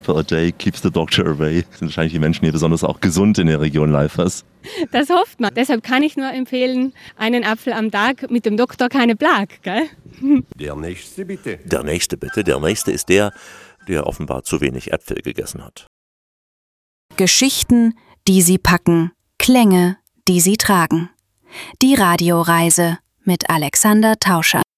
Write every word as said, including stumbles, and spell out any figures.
A day keeps the doctor away. Das sind wahrscheinlich die Menschen hier besonders auch gesund in der Region Leifers. Das hofft man. Deshalb kann ich nur empfehlen, einen Apfel am Tag, mit dem Doktor keine Plage, gell? Der nächste bitte. Der nächste bitte. Der nächste ist der, der offenbar zu wenig Äpfel gegessen hat. Geschichten, die Sie packen. Klänge, die Sie tragen. Die Radioreise mit Alexander Tauscher.